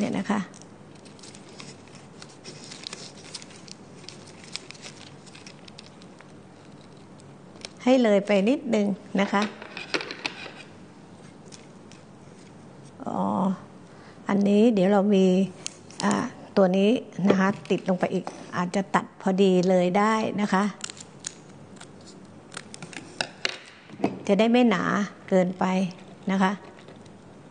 เนี่ยนะคะให้เลยไปนิดนึงนะคะอันนี้เดี๋ยวเรามีตัวนี้นะคะติดลงไปอีกอาจจะตัดพอดีเลยได้นะคะจะได้ไม่หนาเกินไปนะคะ